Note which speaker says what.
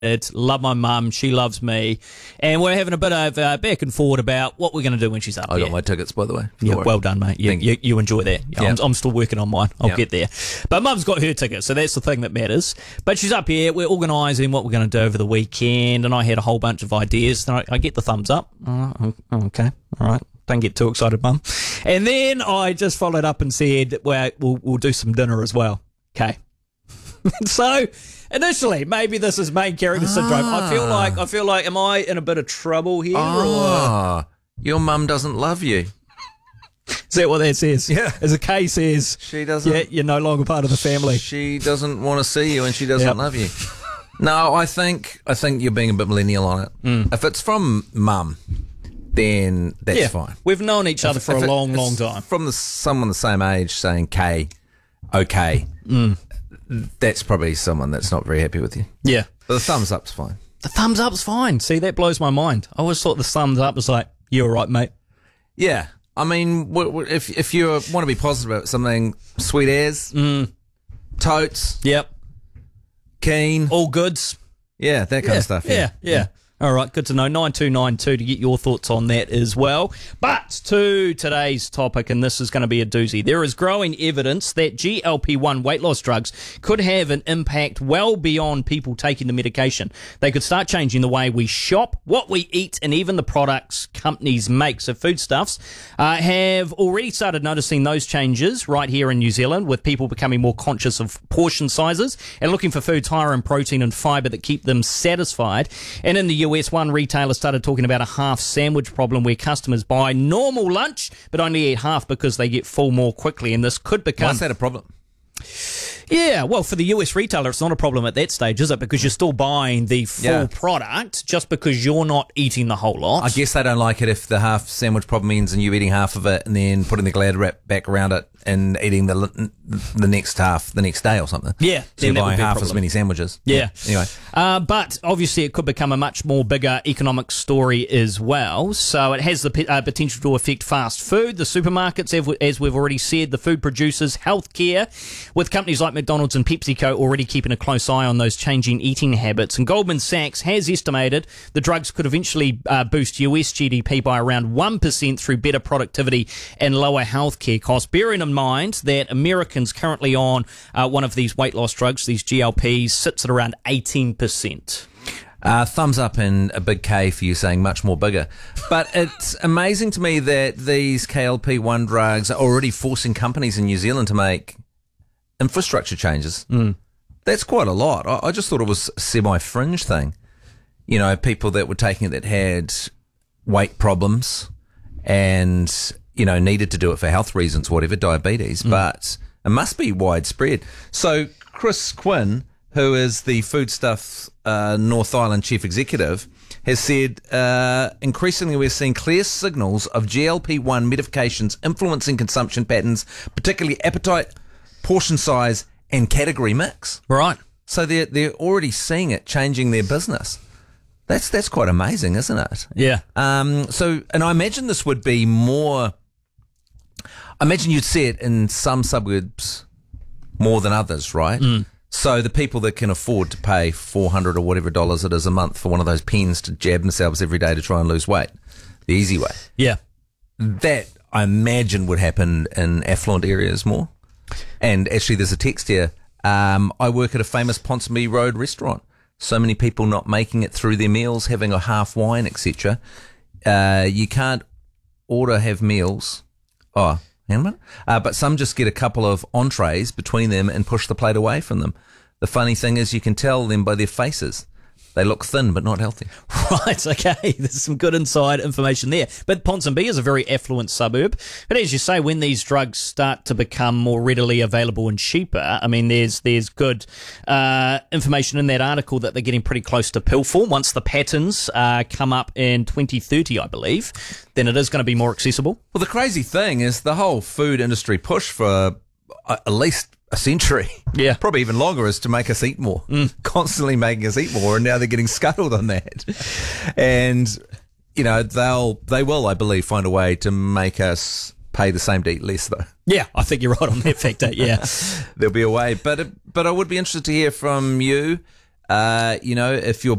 Speaker 1: it. Love my mum. She loves me. And we're having a bit of back and forward about what we're going to do when she's up
Speaker 2: I
Speaker 1: there.
Speaker 2: got my tickets, by the way.
Speaker 1: Yeah, well done, mate. You enjoy that.
Speaker 2: Yeah.
Speaker 1: I'm still working on mine. I'll get there. But mum's got her ticket, so that's the thing that matters. But she's up here. We're organising what we're going to do over the weekend, and I had a whole bunch of ideas. And I get the thumbs up. Okay, all right. Don't get too excited, mum. And then I just followed up and said, well, we'll do some dinner as well. Okay. So initially, maybe this is main character syndrome. I feel like, am I in a bit of trouble here? Or
Speaker 2: Your mum doesn't love you.
Speaker 1: is that what that says?
Speaker 2: Yeah.
Speaker 1: As a K says,
Speaker 2: She doesn't.
Speaker 1: yeah, you're no longer part of the family.
Speaker 2: She doesn't want to see you, and she doesn't love you. No, I think you're being a bit millennial on it. If it's from mum, then that's fine.
Speaker 1: We've known each other for a long time.
Speaker 2: From someone the same age saying K, okay, that's probably someone that's not very happy with you.
Speaker 1: Yeah.
Speaker 2: But the thumbs up's fine.
Speaker 1: The thumbs up's fine. See, that blows my mind. I always thought the thumbs up was like, you're all right, mate.
Speaker 2: Yeah. I mean, if you want to be positive about something, sweet as, totes,
Speaker 1: Yep.
Speaker 2: keen,
Speaker 1: All goods.
Speaker 2: yeah, that kind of stuff.
Speaker 1: Yeah. All right, good to know. 9292 to get your thoughts on that as well. But to today's topic, and this is going to be a doozy. There is growing evidence that GLP-1 weight loss drugs could have an impact well beyond people taking the medication. They could start changing the way we shop, what we eat, and even the products companies make. So foodstuffs have already started noticing those changes right here in New Zealand, with people becoming more conscious of portion sizes and looking for foods higher in protein and fibre that keep them satisfied. And in the US, one retailer started talking about a half sandwich problem where customers buy normal lunch but only eat half because they get full more quickly, and this could become...
Speaker 2: Why is that a problem?
Speaker 1: Yeah, well, for the US retailer, it's not a problem at that stage, is it? Because you're still buying the full product just because you're not eating the whole lot.
Speaker 2: I guess they don't like it if the half sandwich problem ends and you eating half of it and then putting the Glad wrap back around it and eating the next half the next day or something.
Speaker 1: Yeah.
Speaker 2: So you're
Speaker 1: then that would
Speaker 2: buying
Speaker 1: be a
Speaker 2: half as
Speaker 1: problem.
Speaker 2: many sandwiches.
Speaker 1: Yeah.
Speaker 2: Anyway.
Speaker 1: But obviously it could become a much more bigger economic story as well. So it has the potential to affect fast food, the supermarkets, as we've already said, the food producers, healthcare, with companies like McDonald's and PepsiCo already keeping a close eye on those changing eating habits. And Goldman Sachs has estimated the drugs could eventually boost US GDP by around 1% through better productivity and lower healthcare costs. Bearing in mind that Americans currently on one of these weight loss drugs, these GLPs, sits at around 18%.
Speaker 2: Thumbs up and a big K for you saying much more bigger. But it's amazing to me that these KLP-1 drugs are already forcing companies in New Zealand to make infrastructure changes. That's quite a lot. I just thought it was a semi-fringe thing. You know, people that were taking it that had weight problems and, you know, needed to do it for health reasons, whatever, diabetes, but it must be widespread. So Chris Quinn, who is the Foodstuff North Island chief executive, has said, increasingly we're seeing clear signals of GLP-1 medications influencing consumption patterns, particularly appetite, portion size, and category mix.
Speaker 1: Right.
Speaker 2: So they're already seeing it changing their business. That's quite amazing, isn't it?
Speaker 1: Yeah.
Speaker 2: So, and I imagine this would be more. I imagine you'd see it in some suburbs more than others, right? So the people that can afford to pay $400 or whatever dollars it is a month for one of those pens to jab themselves every day to try and lose weight, the easy way.
Speaker 1: Yeah.
Speaker 2: That I imagine would happen in affluent areas more. And actually, there's a text here. I work at a famous Ponsonby Road restaurant. So many people not making it through their meals, having a half wine, etc. You can't have meals. Oh, hang on a minute. But some just get a couple of entrees between them and push the plate away from them. The funny thing is you can tell them by their faces. They look thin but not healthy.
Speaker 1: Right, okay. There's some good inside information there. But Ponsonby is a very affluent suburb. But as you say, when these drugs start to become more readily available and cheaper, I mean, there's good information in that article that they're getting pretty close to pill form. Once the patents come up in 2030, I believe, then it is going to be more accessible.
Speaker 2: Well, the crazy thing is the whole food industry push for at least a century, probably even longer, is to make us eat more, constantly making us eat more, and now they're getting scuttled on that. And you know, they will, I believe, find a way to make us pay the same to eat less, though.
Speaker 1: Yeah, I think you're right on that factor. Yeah,
Speaker 2: There'll be a way, but I would be interested to hear from you. You know, if you're